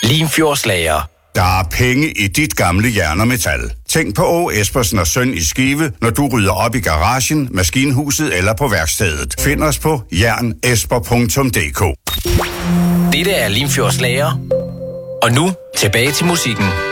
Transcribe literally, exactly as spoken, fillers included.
Limfjordslager. Der er penge i dit gamle jern og metal. Tænk på Åge Espersen og Søn i Skive, når du rydder op i garagen, maskinhuset eller på værkstedet. Find os på jernesper punktum d k. Dette er Limfjordslager. Og nu tilbage til musikken.